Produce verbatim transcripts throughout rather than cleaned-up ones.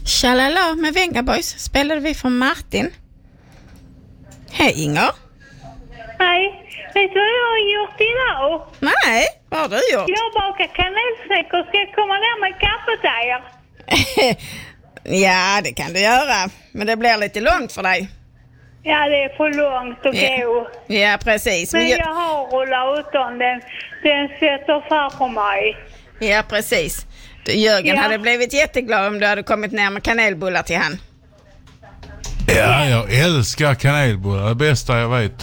Tjalala, med Vengaboys spelade vi från Martin. Hej Inger. Hej. Vet du vad jag har gjort idag? Nej, vad har du gjort? Jag bakar kanelsnäckor och ska komma ner med kaffe till er. Ja, det kan du göra. Men det blir lite långt för dig. Ja, det är för långt att Ja. gå. Ja, precis. Men jag... jag har rullat ut den. Den, den sätter far på mig. Ja, precis. Du, Jörgen Ja. hade blivit jätteglad om du hade kommit ner med kanelbullar till han. Ja, jag älskar kanelbullar. Det bästa jag vet.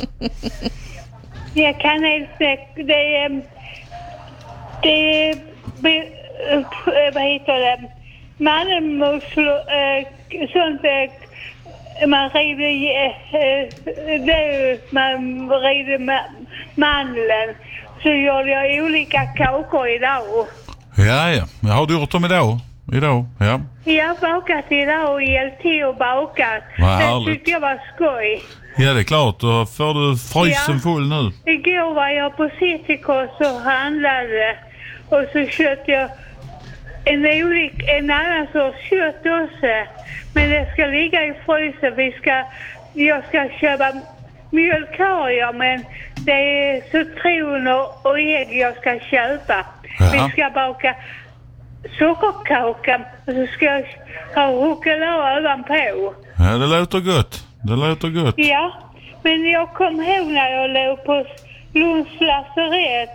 Ja, kanelsnäckor. Det är... Det är... be- eh, Vad heter det? Mandelmusslor. Eh, sånt... Eh, man river... Eh, det, man river ma- mandeln. Så gör jag olika kakor idag. Ja, ja. Jag har du gjort dem idag? Idag, ja. Jag har bakat idag och hjälpt till att baka. Vad Det härligt. tyckte jag var skoj. Ja, det är klart. Då får du frysen Ja. full nu. Igår var jag på Citykost och handlade. Och så köpte jag en, olik, en annan sorts kött också. Men det ska ligga i frysen. Vi ska, jag ska köpa mjölkkarier, men det är citroner och ägg jag ska köpa. Ja. Vi ska baka sockerkaka och så ska jag ha choklad ovanpå. Ja, det låter gott. Det låter gott. Ja, men jag kom ihåg när jag låg på Lunds lasarett,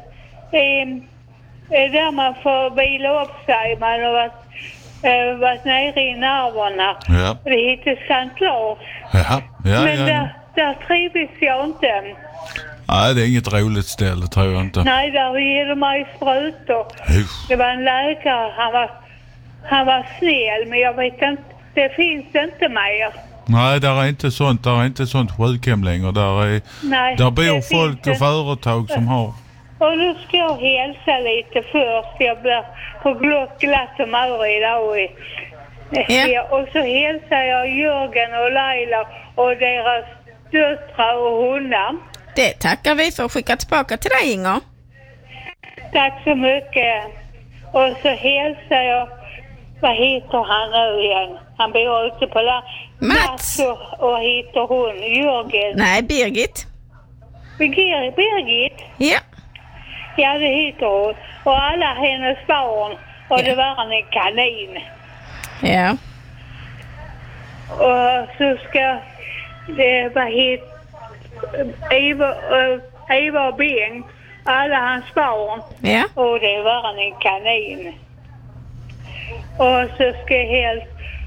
eh, där man får vila upp sig. Man har varit, eh, varit nere i nerverna. Ja. Det heter Sankt Lars. Ja, ja, Men ja. där, där trivs jag inte. Nej, det är inget roligt ställe, tror jag inte. Nej, där ger de mig sprutor. Usch. Det var en läkare, han var, han var snäll, men jag vet inte, det finns inte mer. Nej, där är inte sånt. Där är inte sånt sjukhem längre. Där, är, Nej, där det bor finns folk inte. och företag som har... Och nu ska jag hälsa lite först. Jag blir på glatt, glatt humör idag. Ja. Ja, och så hälsar jag Jörgen och Laila och deras döttrar och hundar. Det tackar vi för att skicka tillbaka till dig, Inger. Tack så mycket. Och så hälsar jag, vad heter han nu igen? Han bor ute på land. Mats. och, och heter hon Jörgen. Nej, Birgit. Birgit. Birgit. Ja. Ja, det heter hon. Och alla hennes barn. Och Ja. det var en kanin. Ja. Och så ska det, vad heter Eva, uh, Eva och Bengt, alla hans barn. Ja. Och det var en kanin. Och så ska jag helt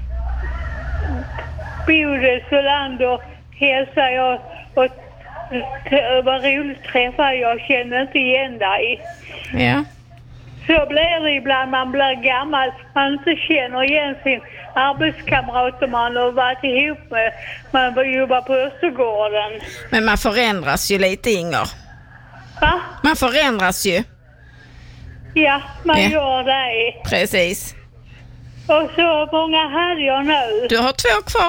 Bodil Solander hälsar jag och t- vad roligt träffar jag, känner inte igen dig. Ja. Så blir det ibland, man blir gammal, man inte känner igen sin arbetskamrat som man har varit ihop med. Man jobbar på Östergården. Men man förändras ju lite, Inger. Va? Man förändras ju. Ja, man Ja. gör det. Precis. Och så många hade jag nu. Du har två kvar.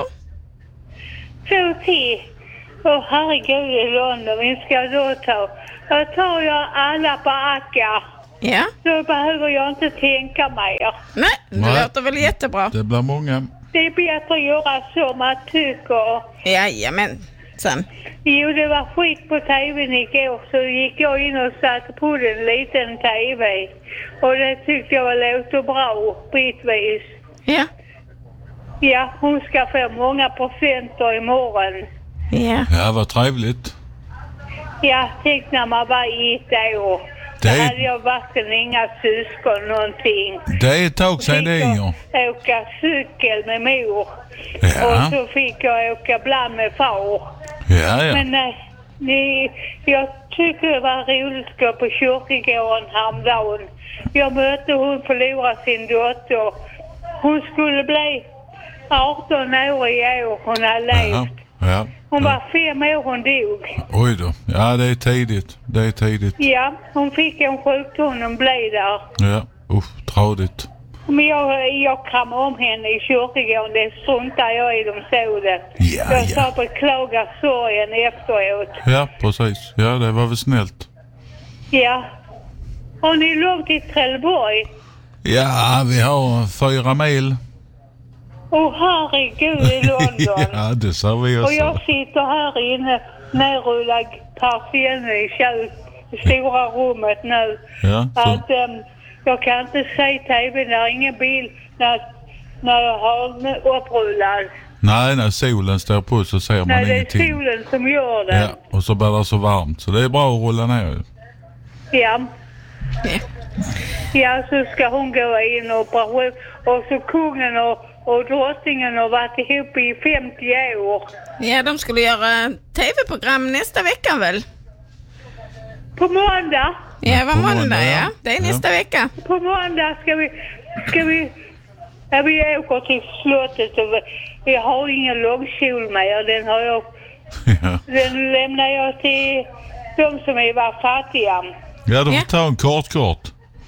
Två till. Åh herregud i London, vi ska då ta. Då tar jag alla på Akka. Ja. Då behöver jag inte tänka mer. Nej, det Nej. låter väl jättebra. Det blir många. Det är bättre att göra så man tycker. Jajamän. Sen. Jo, det var skit på tvn igår, så gick jag in och satte på en liten tv. Och det tyckte jag var låter bra, bitvis. Ja. Ja, hon ska få många procenter imorgon. Ja. Ja, vad trevligt. Jag tänkte när man var i ett år. Det Då är- hade jag varken inga syskon någonting. Det är ett tag sedan det, Inger. Jag åka cykel med mor. Ja. Och så fick jag åka bland med far. Ja, ja. Men eh, ni, jag tycker det var roligt att gå på kyrkogården häromdagen. Jag mötte hon förlorade sin dotter. Hon skulle bli arton år i år. Hon har Ja, levt. ja. Hon var fem år hon dog. Oj då. Ja, det är tidigt. Det är tidigt. Ja, hon fick en sjukdom, hon blev där. Ja, usch, tradigt. Men jag, jag kramade om henne i kyrkogården, det struntar jag i, de såg det. Ja, jag ja. sa beklaga sorgen efteråt. Ja, precis. Ja, det var väl snällt. Ja. Har ni långt till Trelleborg? Ja, vi har fyra mil. Åh herregud i London. Ja, det sa vi Och också. jag sitter här inne nerrullad partieln i kök, i stora rummet nu. Ja, så. Att um, jag kan inte se tv när ingen bil när, när jag har upprullad. Nej, när solen står på så ser man Nej, det är ingenting. solen som gör det. Ja, och så blir det så varmt. Så det är bra att rulla ner ju. Ja. Ja, så ska hon gå in och operation. Och så kungen och, och drottningen har varit ihop i femtio år. Ja, de skulle göra tv-program nästa vecka väl? På måndag. Ja, På vad måndag, måndag, ja. ja. Det är Ja. nästa vecka. På måndag ska vi... Ska vi ja, vi åker till slottet och vi, vi har ingen långkjol med. Den har jag... Ja, Den lämnar jag till de som är var fattiga. ja du får Ja. ta en kort kort.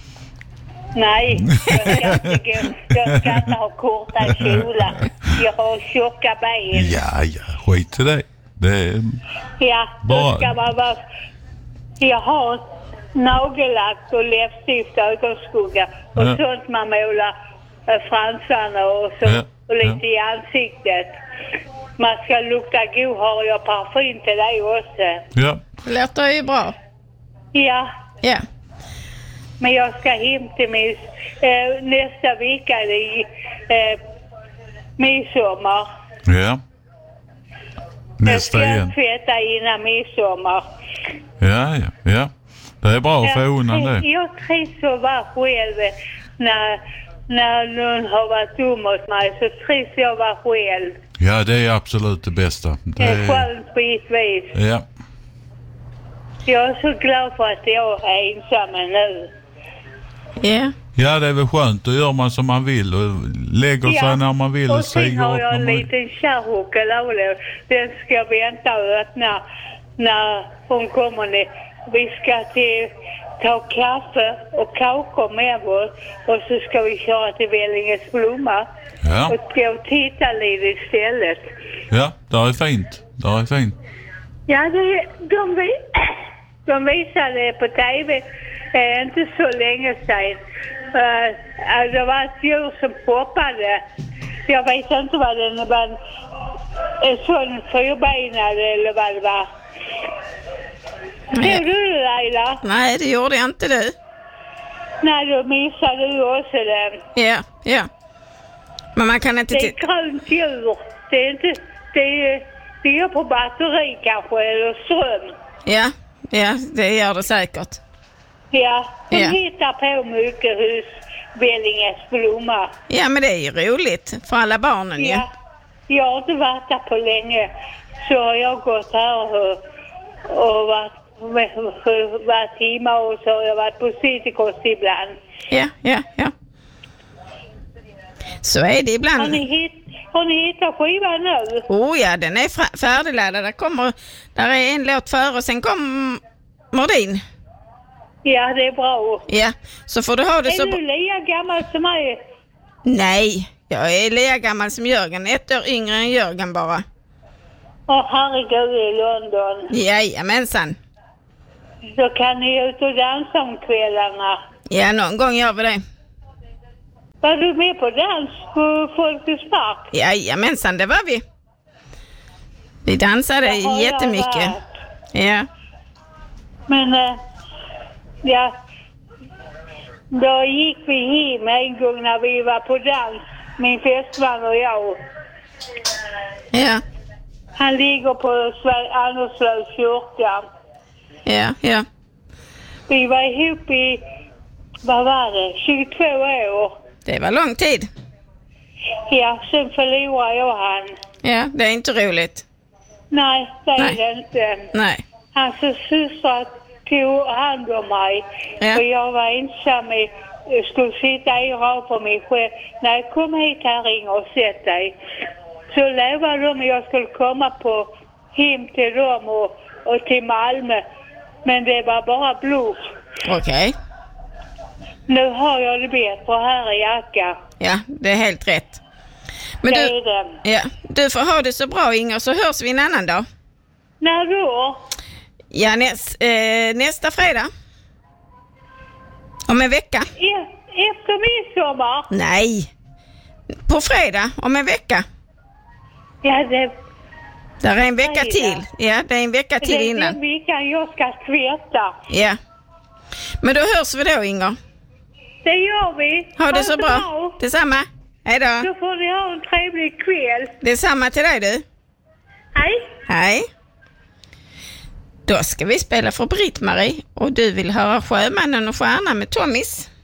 Nej, jag ska inte, gå, jag ska inte ha korta kjolar. Jag har tjocka ben. Ja, ja, skit i det. Det är... Ja, Bara- då ska man vara... Jag har nagellack och läppstift och ögonskugga och Ja. sånt man målar eh, fransarna och, så, Ja, och lite i ansiktet. Man ska lukta god, har jag parfym till dig också. Ja, Det låter ju bra. Ja, Ja. men jag ska hem till min... Eh, nästa vecka är det eh, midsommar. ja. Nästa jag igen. ska tvätta innan midsommar. Ja, ja, ja. Det är bra att få undan Jag, det. jag trivs att vara själv när, när någon har varit dum mot mig, så trivs jag att vara själv. Ja, det är absolut det bästa. Det Det är är... skönt bitvis. Ja, Jag är så glad för att jag är ensam nu. Ja. ja, det är väl skönt. Då gör man som man vill och lägger sig när man vill och och sen stiger har upp jag när en man vill. liten kärrhokolade. Den ska jag vänta och öppna när hon kommer ner. Vi ska till, ta kaffe och kakor med oss och så ska vi köra till Vellinges Blomma Ja, och gå och titta lite istället. ja, det är fint. Det är fint. Ja, det, de, vi- de visade på tv eh, inte så länge sedan. Uh, det var ett djur som hoppade. Jag vet inte vad det var. En, en sån fyrbenad eller vad det var. Såg du det, Laila? Nej, det gjorde jag inte du. Nej, då missade du också den. Ja, ja. Men man kan inte... Det är T- ett grönt djur. Det är inte... Det är, det är på batteri kanske, eller ström. ja, ja, det gör det säkert. Ja, de Ja. hittar på mycket hos Vellinges Blomma. Ja, men det är ju roligt för alla barnen ju. Ja. Jag har inte varit där på länge, så har jag gått här och, och varit, varit hemma och så har jag varit på Citykost ibland. Ja, ja, ja. Så är det Har ibland. ni, hitt, har ni hittat skivan nu? Oh ja, den är fra- färdigladdad. Där kommer, där är en låt före och sen kommer din. Ja, det är bra. Ja, så får du ha det så... Är bra. du lika gammal som mig? Nej, jag är lika gammal som Jörgen. Ett år yngre än Jörgen bara. Åh herregud, i London. Jajamensan. Då kan ni ut och dansa om kvällarna. Ja, någon gång gör vi det. Var du med på dans på Folkets park? Jajamensan, det var vi. Vi dansade Där har jag jättemycket. varit. Ja, Men, äh, ja, då gick vi hem en gång när vi var på dans, min fästman och jag. ja, Han ligger på Sve- Anderslövs kyrka. ja, ja. Vi var ihop i, vad var det, tjugotvå år. Det var lång tid. Ja, sen förlorade jag han. Ja, det är inte roligt. Nej, det är Nej. det inte. Nej. Hans systrar tog hand om mig. Ja. Och jag var ensam i, skulle sitta i rad på mig själv. När jag kom hit här, ring och sätt dig. Så lovade de att jag skulle komma på hem till dem och, och till Malmö. Men det var bara bluff. Okej. Nu har jag det bättre här i Jacka. Ja, det är helt rätt. Men Det du, är det. ja, du får ha det så bra, Inger, så hörs vi en annan dag. När då? Ja, näs, eh, nästa fredag. Om en vecka. E- efter midsommar? Nej, På fredag, om en vecka. Ja, det, Där är en vecka Fredag. till. Ja, det är en vecka till det är innan. den veckan jag ska tvätta. Ja. Men då hörs vi då, Inger. Det gör vi. Ha det så bra. Detsamma. Hej då. Då får ni ha en trevlig kväll. Detsamma till dig, du. Hej. Hej. Då ska vi spela för Britt-Marie och du vill höra Sjömannen och Stjärnan med Tommys.